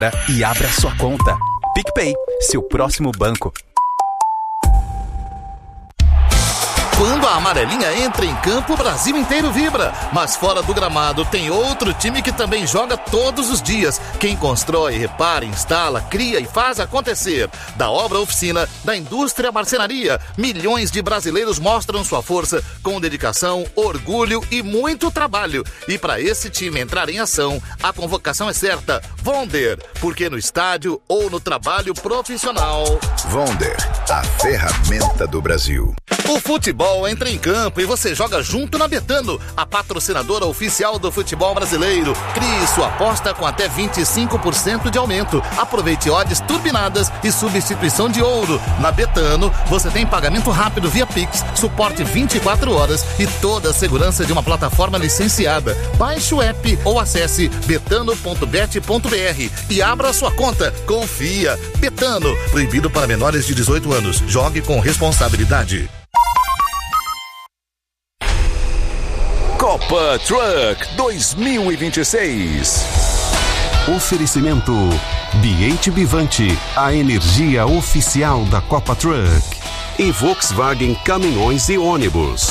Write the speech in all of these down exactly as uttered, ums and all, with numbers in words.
E abra sua conta. PicPay, seu próximo banco. Quando a amarelinha entra em campo, o Brasil inteiro vibra. Mas fora do gramado tem outro time que também joga todos os dias. Quem constrói, repara, instala, cria e faz acontecer. Da obra à oficina, da indústria à marcenaria, milhões de brasileiros mostram sua força com dedicação, orgulho e muito trabalho. E para esse time entrar em ação, a convocação é certa. Vonder, porque no estádio ou no trabalho profissional. Vonder, a ferramenta do Brasil. O futebol entra em campo e você joga junto na Betano, a patrocinadora oficial do futebol brasileiro. Crie sua aposta com até vinte e cinco por cento de aumento. Aproveite odds turbinadas e substituição de ouro. Na Betano, você tem pagamento rápido via Pix, suporte vinte e quatro horas e toda a segurança de uma plataforma licenciada. Baixe o app ou acesse betano ponto bet ponto br e abra sua conta. Confia. Betano, proibido para menores de dezoito anos. Jogue com responsabilidade. Copa Truck dois mil e vinte e seis. Oferecimento B H Bivante, a energia oficial da Copa Truck. E Volkswagen Caminhões e Ônibus.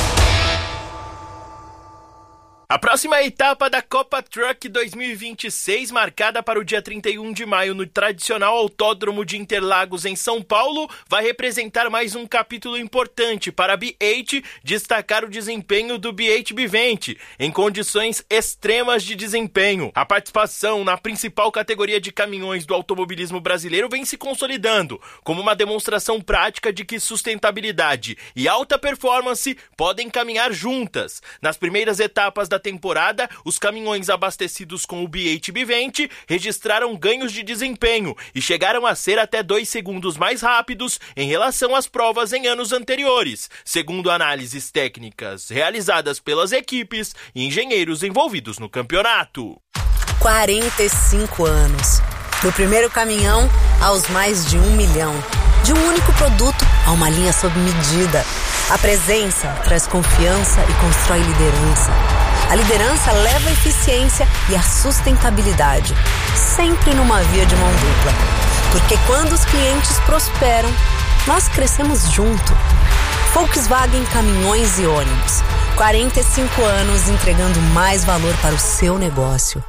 A próxima etapa da Copa Truck dois mil e vinte e seis, marcada para o dia trinta e um de maio no tradicional Autódromo de Interlagos, em São Paulo, vai representar mais um capítulo importante para a B H destacar o desempenho do B H Bivante em condições extremas de desempenho. A participação na principal categoria de caminhões do automobilismo brasileiro vem se consolidando como uma demonstração prática de que sustentabilidade e alta performance podem caminhar juntas. Nas primeiras etapas da temporada, os caminhões abastecidos com o B H Bivante registraram ganhos de desempenho e chegaram a ser até dois segundos mais rápidos em relação às provas em anos anteriores, segundo análises técnicas realizadas pelas equipes e engenheiros envolvidos no campeonato. quarenta e cinco anos. Do primeiro caminhão aos mais de um milhão. De um único produto a uma linha sob medida. A presença traz confiança e constrói liderança. A liderança leva a eficiência e a sustentabilidade, sempre numa via de mão dupla. Porque quando os clientes prosperam, nós crescemos junto. Volkswagen Caminhões e Ônibus. quarenta e cinco anos entregando mais valor para o seu negócio.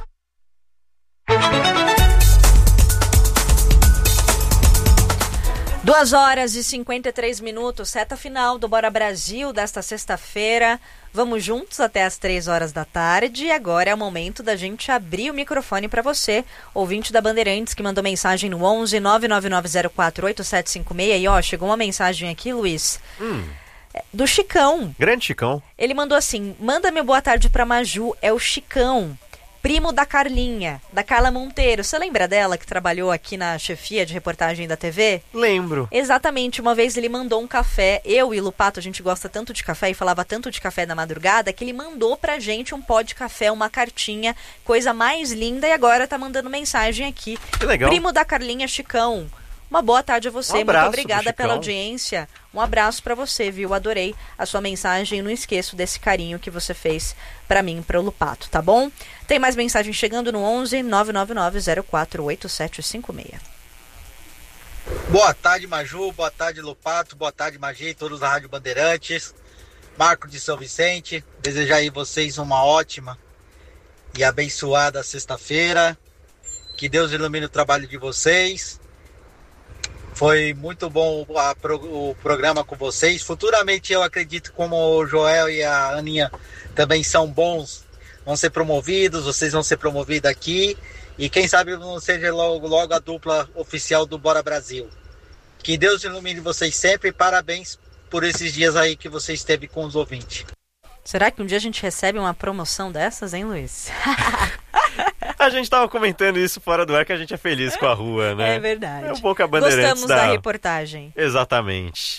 Duas horas e cinquenta e três minutos, reta final do Bora Brasil desta sexta-feira. Vamos juntos até as três horas da tarde e agora é o momento da gente abrir o microfone para você, ouvinte da Bandeirantes, que mandou mensagem no onze nove nove nove zero quatro oito sete cinco seis. E ó, chegou uma mensagem aqui, Luiz, hum. do Chicão. Grande Chicão. Ele mandou assim: manda meu boa tarde para Maju, é o Chicão. Primo da Carlinha, da Carla Monteiro. Você lembra dela que trabalhou aqui na chefia de reportagem da T V? Lembro. Exatamente. Uma vez ele mandou um café. Eu e o Lupato, a gente gosta tanto de café e falava tanto de café na madrugada que ele mandou pra gente um pó de café, uma cartinha, coisa mais linda, e agora tá mandando mensagem aqui. Que legal. Primo da Carlinha, Chicão. Uma boa tarde a você, um abraço, muito obrigada pela audiência. Um abraço para você, viu? Adorei a sua mensagem e não esqueço desse carinho que você fez para mim e para o Lupato, tá bom? Tem mais mensagem chegando no onze nove nove nove zero quatro oito sete cinco seis. Boa tarde, Maju, boa tarde, Lupato, boa tarde, Magi e todos da Rádio Bandeirantes. Marco de São Vicente, desejar aí vocês uma ótima e abençoada sexta-feira. Que Deus ilumine o trabalho de vocês. Foi muito bom a, o programa com vocês. Futuramente eu acredito, como o Joel e a Aninha também são bons, vão ser promovidos, vocês vão ser promovidos aqui. E quem sabe não seja logo, logo a dupla oficial do Bora Brasil. Que Deus ilumine vocês sempre e parabéns por esses dias aí que você esteve com os ouvintes. Será que um dia a gente recebe uma promoção dessas, hein, Luiz? A gente tava comentando isso fora do ar, que a gente é feliz com a rua, né? É verdade. É um pouco a Bandeirantes Gostamos da... da reportagem. Exatamente.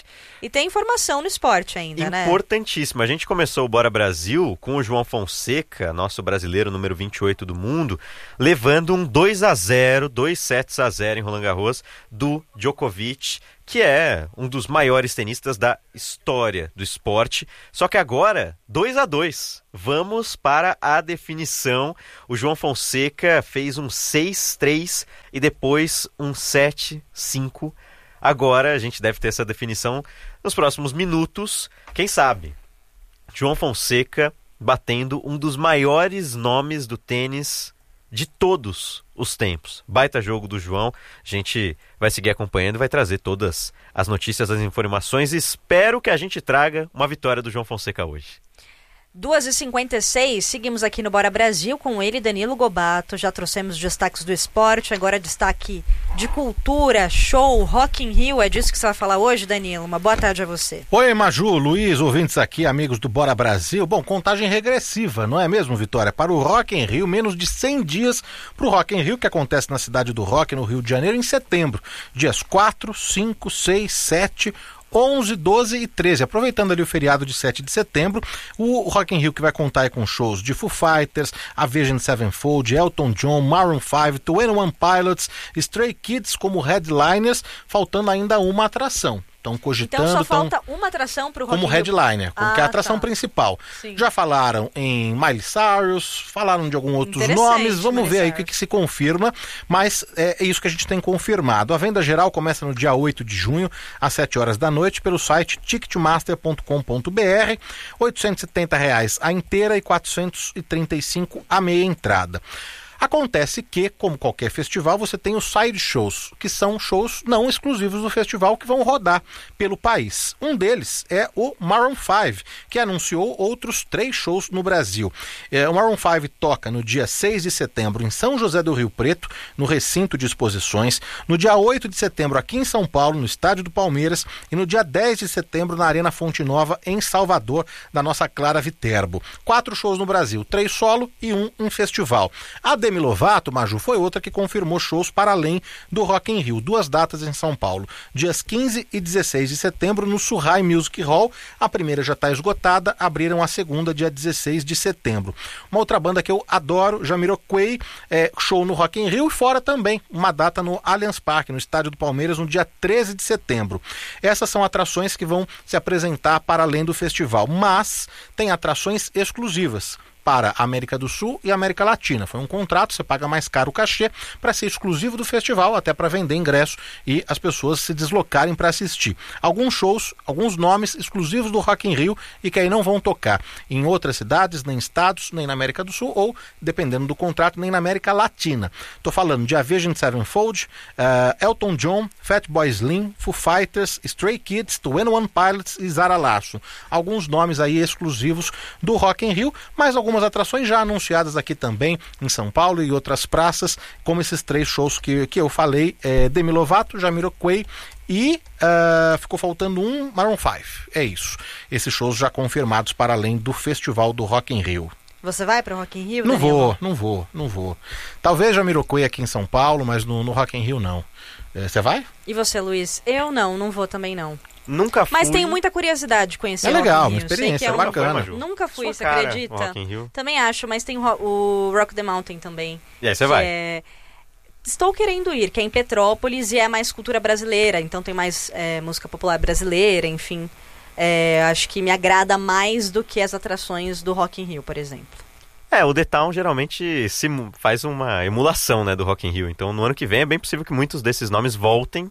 E tem informação no esporte ainda, né? Importantíssimo. A gente começou o Bora Brasil com o João Fonseca, nosso brasileiro número vinte e oito do mundo, levando um dois a zero, dois sets a zero em Roland Garros do Djokovic, que é um dos maiores tenistas da história do esporte. Só que agora, dois a dois. Vamos para a definição. O João Fonseca fez um seis três e depois um sete cinco. Agora a gente deve ter essa definição nos próximos minutos. Quem sabe? João Fonseca batendo um dos maiores nomes do tênis de todos os tempos. Baita jogo do João. A gente vai seguir acompanhando e vai trazer todas as notícias, as informações. Espero que a gente traga uma vitória do João Fonseca hoje. duas e cinquenta e seis, seguimos aqui no Bora Brasil com ele, Danilo Gobato. Já trouxemos destaques do esporte, agora destaque de cultura, show, Rock in Rio. É disso que você vai falar hoje, Danilo? Uma boa tarde a você. Oi, Maju, Luiz, ouvintes aqui, amigos do Bora Brasil. Bom, contagem regressiva, não é mesmo, Vitória? Para o Rock in Rio, menos de cem dias para o Rock in Rio, que acontece na cidade do Rock, no Rio de Janeiro, em setembro. Dias quatro, cinco, seis, sete... onze, doze e treze, aproveitando ali o feriado de sete de setembro, o Rock in Rio que vai contar aí com shows de Foo Fighters, Avenged Sevenfold, Elton John, Maroon five, Twenty One Pilots, Stray Kids como headliners, faltando ainda uma atração. Estão cogitando... Então só tão... falta uma atração para o Rock in Rio. Como headliner, ah, que é a atração tá. principal. Sim. Já falaram em Miley Cyrus, falaram de alguns outros nomes, vamos Miley ver aí Cyrus. o que, que se confirma, mas é isso que a gente tem confirmado. A venda geral começa no dia oito de junho, às sete horas da noite, pelo site ticketmaster ponto com ponto b r, oitocentos e setenta reais a inteira e quatrocentos e trinta e cinco a meia entrada. Acontece que, como qualquer festival, você tem os side shows, que são shows não exclusivos do festival que vão rodar pelo país. Um deles é o Maroon five, que anunciou outros três shows no Brasil. É, o Maroon five toca no dia seis de setembro em São José do Rio Preto, no recinto de exposições, no dia oito de setembro aqui em São Paulo, no estádio do Palmeiras, e no dia dez de setembro na Arena Fonte Nova, em Salvador, da nossa Clara Viterbo. Quatro shows no Brasil, três solo e um em festival. A Demi Lovato, Maju, foi outra que confirmou shows para além do Rock in Rio. Duas datas em São Paulo, dias quinze e dezesseis de setembro no Surrai Music Hall. A primeira já está esgotada, abriram a segunda dia dezesseis de setembro. Uma outra banda que eu adoro, Jamiroquai, é, show no Rock in Rio, e fora também uma data no Allianz Parque, no estádio do Palmeiras, no dia treze de setembro. Essas são atrações que vão se apresentar para além do festival, mas tem atrações exclusivas para a América do Sul e América Latina. Foi um contrato, você paga mais caro o cachê para ser exclusivo do festival, até para vender ingresso e as pessoas se deslocarem para assistir. Alguns shows, alguns nomes exclusivos do Rock in Rio e que aí não vão tocar em outras cidades, nem estados, nem na América do Sul ou, dependendo do contrato, nem na América Latina. Estou falando de Avenged Sevenfold, uh, Elton John, Fatboy Slim, Foo Fighters, Stray Kids, Twenty One Pilots e Zara Larsson. Alguns nomes aí exclusivos do Rock in Rio, mas alguns Algumas atrações já anunciadas aqui também em São Paulo e outras praças, como esses três shows que, que eu falei, é, Demi Lovato, Jamiroquai e uh, ficou faltando um, Maroon five. É isso. Esses shows já confirmados para além do Festival do Rock in Rio. Você vai para o Rock in Rio, Não Danilo? vou, não vou, não vou. Talvez Jamiroquai aqui em São Paulo, mas no, no Rock in Rio não. Você vai? E você, Luiz? Eu não, não vou também não. Nunca fui. Mas tenho muita curiosidade de conhecer é o Rock legal, in Rio. uma experiência, é um... bacana. Nunca fui, Sua você cara, acredita? o Rock in Rio. Também acho, mas tem o Rock the Mountain também. E aí você vai? É... Estou querendo ir, que é em Petrópolis e é mais cultura brasileira, então tem mais é, música popular brasileira, enfim. É, acho que me agrada mais do que as atrações do Rock in Rio, por exemplo. É, o The Town geralmente se faz uma emulação, né, do Rock in Rio. Então no ano que vem é bem possível que muitos desses nomes voltem.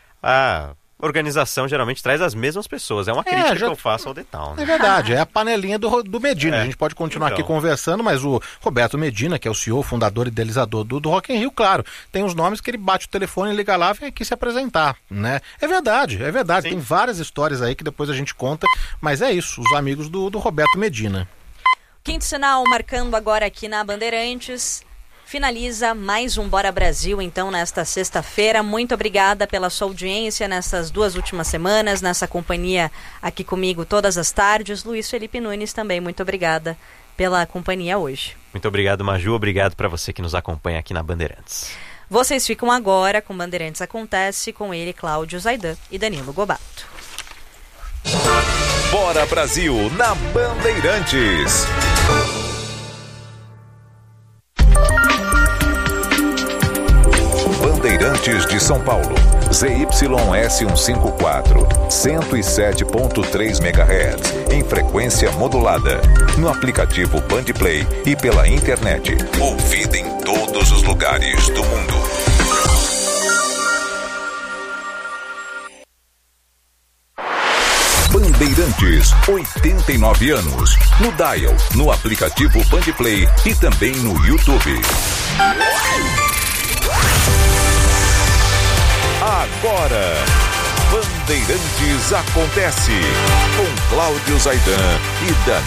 A organização geralmente traz as mesmas pessoas. É uma crítica é, já... que eu faço ao The Town. Né? É verdade, é a panelinha do, do Medina. É. A gente pode continuar então. aqui conversando, mas o Roberto Medina, que é o C E O, fundador e idealizador do, do Rock in Rio, claro, tem os nomes que ele bate o telefone, liga lá e vem aqui se apresentar, né? É verdade, é verdade. Sim. Tem várias histórias aí que depois a gente conta, mas é isso, os amigos do, do Roberto Medina. Quinto sinal marcando agora aqui na Bandeirantes. Finaliza mais um Bora Brasil, então, nesta sexta-feira. Muito obrigada pela sua audiência nessas duas últimas semanas, nessa companhia aqui comigo todas as tardes. Luiz Felipe Nunes também, muito obrigada pela companhia hoje. Muito obrigado, Maju. Obrigado para você que nos acompanha aqui na Bandeirantes. Vocês ficam agora com Bandeirantes Acontece, com ele, Cláudio Zaidan e Danilo Gobato. Bora Brasil na Bandeirantes. Bandeirantes de São Paulo, Z Y S cento e cinquenta e quatro, cento e sete ponto três megahertz, em frequência modulada, no aplicativo Bandplay e pela internet, ouvida em todos os lugares do mundo. Bandeirantes, oitenta e nove anos, no dial, no aplicativo Bandplay e também no YouTube. Agora, Bandeirantes acontece com Cláudio Zaidan e